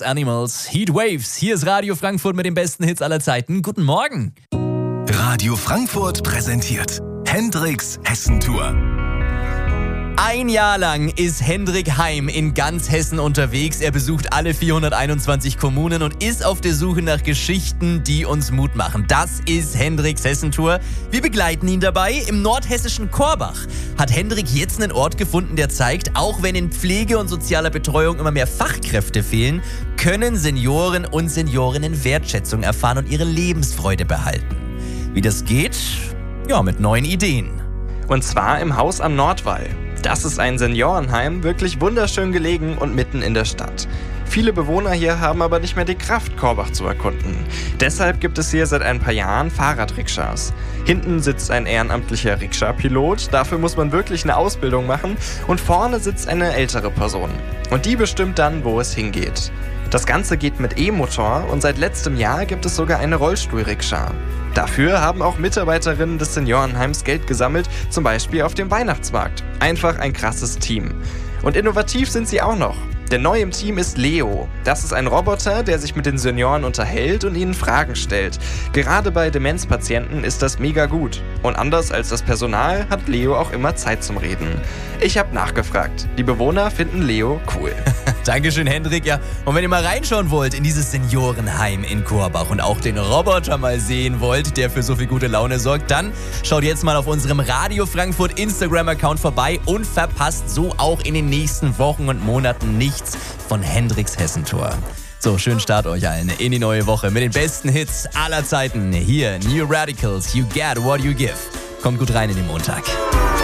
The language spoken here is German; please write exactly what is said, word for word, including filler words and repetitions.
Glass Animals, Heat Waves. Hier ist Radio Frankfurt mit den besten Hits aller Zeiten. Guten Morgen. Radio Frankfurt präsentiert Hendrix Hessentour. Ein Jahr lang ist Hendrik Heim in ganz Hessen unterwegs. Er besucht alle vierhunderteinundzwanzig Kommunen und ist auf der Suche nach Geschichten, die uns Mut machen. Das ist Hendriks Hessentour. Wir begleiten ihn dabei. Im nordhessischen Korbach hat Hendrik jetzt einen Ort gefunden, der zeigt, auch wenn in Pflege und sozialer Betreuung immer mehr Fachkräfte fehlen, können Senioren und Seniorinnen Wertschätzung erfahren und ihre Lebensfreude behalten. Wie das geht? Ja, mit neuen Ideen. Und zwar im Haus am Nordwall. Das ist ein Seniorenheim, wirklich wunderschön gelegen und mitten in der Stadt. Viele Bewohner hier haben aber nicht mehr die Kraft, Korbach zu erkunden. Deshalb gibt es hier seit ein paar Jahren Fahrradrikschas. Hinten sitzt ein ehrenamtlicher Rikscha-Pilot, dafür muss man wirklich eine Ausbildung machen, und vorne sitzt eine ältere Person. Und die bestimmt dann, wo es hingeht. Das Ganze geht mit E-Motor und seit letztem Jahr gibt es sogar eine Rollstuhl-Rikscha. Dafür haben auch Mitarbeiterinnen des Seniorenheims Geld gesammelt, zum Beispiel auf dem Weihnachtsmarkt. Einfach ein krasses Team. Und innovativ sind sie auch noch. Denn neu im Team ist Leo. Das ist ein Roboter, der sich mit den Senioren unterhält und ihnen Fragen stellt. Gerade bei Demenzpatienten ist das mega gut. Und anders als das Personal hat Leo auch immer Zeit zum Reden. Ich habe nachgefragt. Die Bewohner finden Leo cool. Dankeschön, Hendrik. Ja, und wenn ihr mal reinschauen wollt in dieses Seniorenheim in Korbach und auch den Roboter mal sehen wollt, der für so viel gute Laune sorgt, dann schaut jetzt mal auf unserem Radio Frankfurt Instagram-Account vorbei und verpasst so auch in den nächsten Wochen und Monaten nichts von Hendriks Hessentour. So, schönen Start euch allen in die neue Woche mit den besten Hits aller Zeiten. Hier, New Radicals, You Get What You Give. Kommt gut rein in den Montag.